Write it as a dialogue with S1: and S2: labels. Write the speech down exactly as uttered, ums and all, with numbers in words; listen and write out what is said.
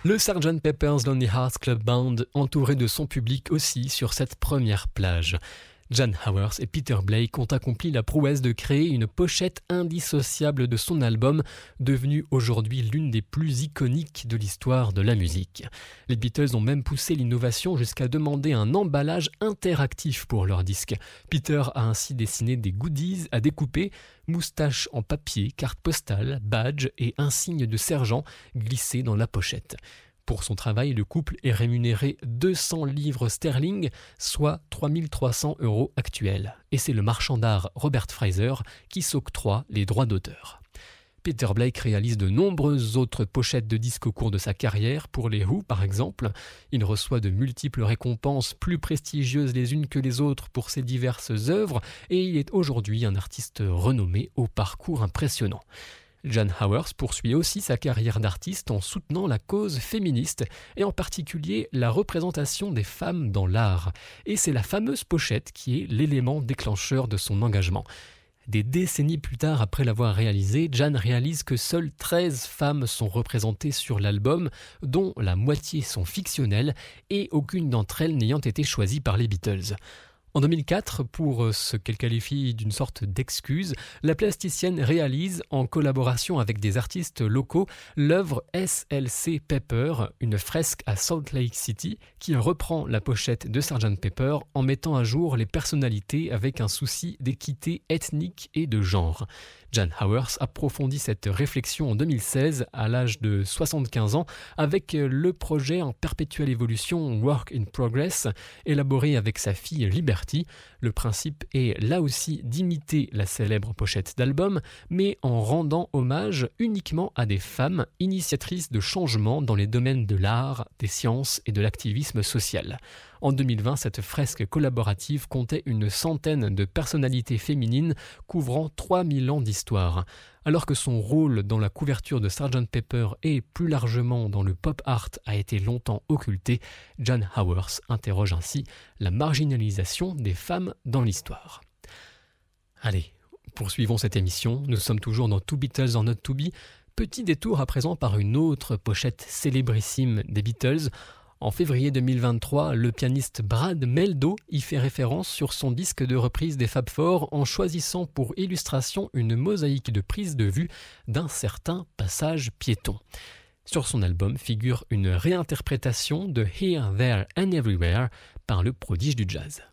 S1: Le sergeant Pepper's Lonely Hearts Club Band entouré de son public aussi sur cette première plage. Jan Howers et Peter Blake ont accompli la prouesse de créer une pochette indissociable de son album, devenue aujourd'hui l'une des plus iconiques de l'histoire de la musique. Les Beatles ont même poussé l'innovation jusqu'à demander un emballage interactif pour leur disque. Peter a ainsi dessiné des goodies à découper, moustaches en papier, cartes postales, badges et insignes de sergent glissés dans la pochette. Pour son travail, le couple est rémunéré deux cents livres sterling, soit trois mille trois cents euros actuels. Et c'est le marchand d'art Robert Fraser qui s'octroie les droits d'auteur. Peter Blake réalise de nombreuses autres pochettes de disques au cours de sa carrière, pour les Who par exemple. Il reçoit de multiples récompenses plus prestigieuses les unes que les autres pour ses diverses œuvres, et il est aujourd'hui un artiste renommé au parcours impressionnant. Jan Howers poursuit aussi sa carrière d'artiste en soutenant la cause féministe et en particulier la représentation des femmes dans l'art. Et c'est la fameuse pochette qui est l'élément déclencheur de son engagement. Des décennies plus tard, après l'avoir réalisé, Jan réalise que seules treize femmes sont représentées sur l'album, dont la moitié sont fictionnelles et aucune d'entre elles n'ayant été choisie par les Beatles. En deux mille quatre, pour ce qu'elle qualifie d'une sorte d'excuse, la plasticienne réalise, en collaboration avec des artistes locaux, l'œuvre S L C Pepper, une fresque à Salt Lake City, qui reprend la pochette de sergeant Pepper en mettant à jour les personnalités avec un souci d'équité ethnique et de genre. Jan Howers approfondit cette réflexion en deux mille seize, à l'âge de soixante-quinze ans, avec le projet en perpétuelle évolution Work in Progress, élaboré avec sa fille Liberty. Le principe est là aussi d'imiter la célèbre pochette d'album, mais en rendant hommage uniquement à des femmes initiatrices de changements dans les domaines de l'art, des sciences et de l'activisme social. En deux mille vingt, cette fresque collaborative comptait une centaine de personnalités féminines couvrant trois mille ans d'histoire. Alors que son rôle dans la couverture de sergeant Pepper et plus largement dans le pop art a été longtemps occulté, Jan Howers interroge ainsi la marginalisation des femmes dans l'histoire. Allez, poursuivons cette émission. Nous sommes toujours dans Two Beatles or Not To Be. Petit détour à présent par une autre pochette célébrissime des Beatles. En février deux mille vingt-trois, le pianiste Brad Mehldau y fait référence sur son disque de reprise des Fab Four en choisissant pour illustration une mosaïque de prise de vue d'un certain passage piéton. Sur son album figure une réinterprétation de Here, There and Everywhere par le prodige du jazz.